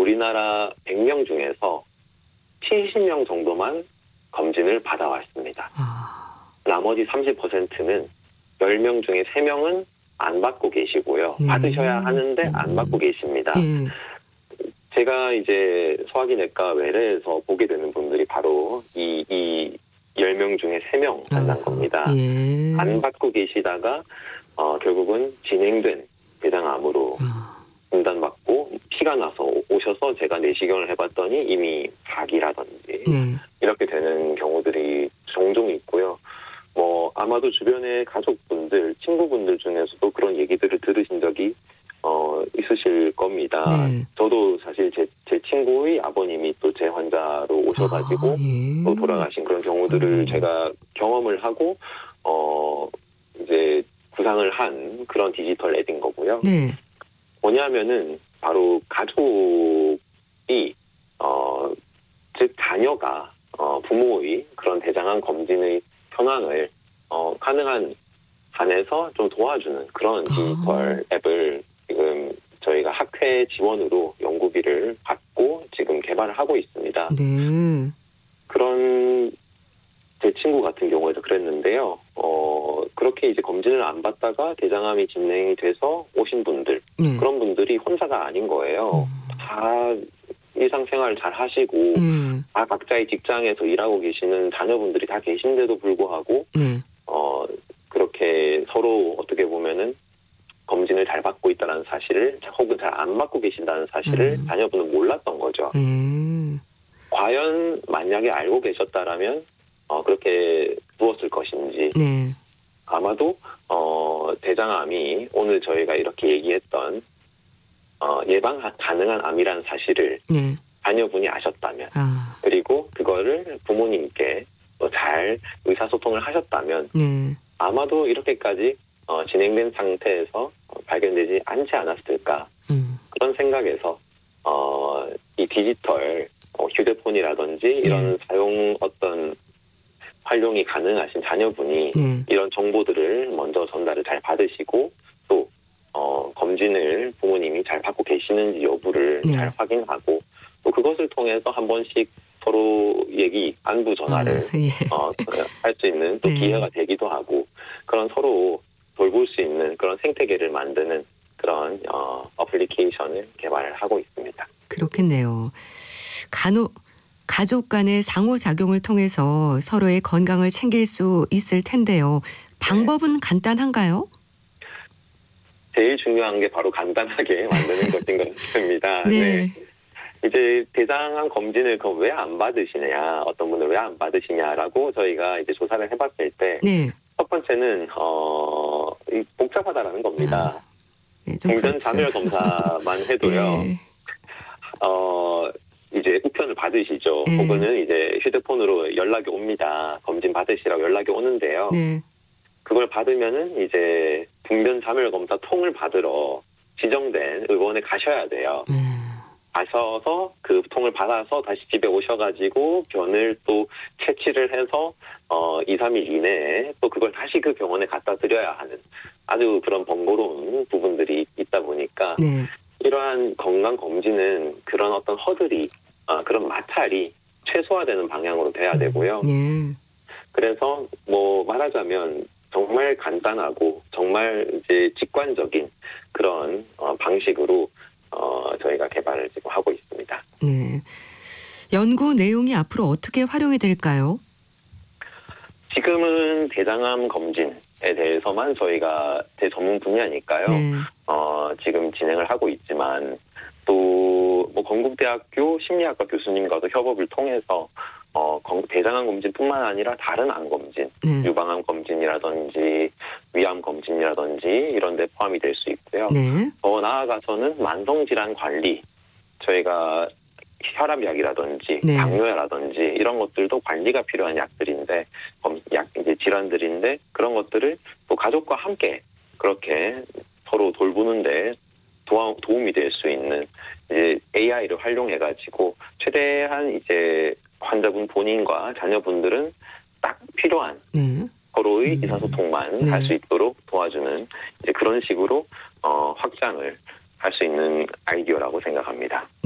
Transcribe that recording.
우리나라 100명 중에서 70명 정도만 검진을 받아왔습니다. 나머지 30%는 10명 중에 3명은 안 받고 계시고요. 받으셔야 하는데 안 받고 계십니다. 제가 이제 소화기내과 외래에서 보게 되는 분들이 바로 이 10명 중에 3명 만난 겁니다. 안 받고 계시다가 결국은 진행된 대장암으로 진단받고 피가 나서 오셔서 제가 내시경을 해봤더니 이미 박이라든지 이렇게 되는 경우들이 종종 있고요. 아마도 주변의 가족분들, 친구분들 중에서도 그런 얘기들을 들으신 적이 있으실 겁니다. 저도 사실 제 친구의 아버님이 또 제 환자로 오셔가지고 또 돌아가신 그런 경우들을 제가 경험을 하고 이제 구상을 한 그런 디지털 앱인 거고요. 뭐냐면은 바로 가족이 즉 자녀가 부모의 그런 대장암 검진의 현황을 가능한 한에서 좀 도와주는 그런 디지털 앱을 지금 저희가 학회 지원으로 연구비를 받고 지금 개발을 하고 있습니다. 그런 제 친구 같은 경우에도 그랬는데요. 그렇게 이제 검진을 안 받다가 대장암이 진행이 돼서 오신 분들, 그런 분들이 혼자가 아닌 거예요. 다 일상생활 잘 하시고, 다 각자의 직장에서 일하고 계시는 자녀분들이 다 계신데도 불구하고, 그렇게 서로 어떻게 보면은 검진을 잘 받고 있다는 사실을, 혹은 잘 안 받고 계신다는 사실을 자녀분은 몰랐던 거죠. 과연 만약에 알고 계셨다라면, 그렇게 두었을 것인지, 아마도 대장암이 오늘 저희가 이렇게 얘기했던 예방 가능한 암이라는 사실을 자녀분이 아셨다면, 그리고 그거를 부모님께 잘 의사소통을 하셨다면 아마도 이렇게까지 진행된 상태에서 발견되지 않지 않았을까, 그런 생각에서 이 디지털 휴대폰이라든지 이런 사용 어떤 활용이 가능하신 자녀분이 이런 정보들을 먼저 전달을 잘 받으시고, 또 검진을 부모님이 잘 받고 계시는지 여부를 잘 확인하고, 또 그것을 통해서 한 번씩 서로 얘기, 안부 전화를 할 수 있는 또 기회가 되기도 하고, 그런 서로 돌볼 수 있는 그런 생태계를 만드는 그런 어플리케이션을 개발을 하고 있습니다. 그렇겠네요. 가족 간의 상호작용을 통해서 서로의 건강을 챙길 수 있을 텐데요. 방법은 간단한가요? 제일 중요한 게 바로 간단하게 만드는 것인 것 같습니다. 이제 대장암 검진을 왜 안 받으시냐, 어떤 분은 왜 안 받으시냐라고 저희가 이제 조사를 해봤을 때, 첫 번째는 복잡하다라는 겁니다. 생전 자멸 검사만 해도요. 이제 우편을 받으시죠. 혹은 이제 휴대폰으로 연락이 옵니다. 검진 받으시라고 연락이 오는데요. 그걸 받으면은 이제 분변자멸 검사 통을 받으러 지정된 의원에 가셔야 돼요. 가셔서 그 통을 받아서 다시 집에 오셔가지고 변을 또 채취를 해서 2, 3일 이내에 또 그걸 다시 그 병원에 갖다 드려야 하는 아주 그런 번거로운 부분들이 있다 보니까 이러한 건강검진은 그런 어떤 허들이, 그런 마찰이 최소화되는 방향으로 돼야 되고요. 그래서 말하자면 정말 간단하고 정말 이제 직관적인 그런 방식으로 저희가 개발을 지금 하고 있습니다. 연구 내용이 앞으로 어떻게 활용이 될까요? 지금은 대장암 검진에 대해서만 저희가 제 전문 분야니까요. 지금 진행을 하고 있지만 또 건국대학교 심리학과 교수님과도 협업을 통해서 대장암 검진뿐만 아니라 다른 암 검진, 유방암 검진이라든지 위암 검진이라든지 이런 데 포함이 될 수 있고요. 더 나아가서는 만성질환 관리, 저희가 혈압약이라든지 당뇨약이라든지 이런 것들도 관리가 필요한 약들인데, 이제 질환들인데, 그런 것들을 또 가족과 함께 그렇게 서로 돌보는데 도움이 될 수 있는 이제 AI를 활용해가지고 최대한 이제 환자분 본인과 자녀분들은 딱 필요한 서로의 의사소통만 할 수 있도록 도와주는 이제 그런 식으로 확장을 할 수 있는 아이디어라고 생각합니다.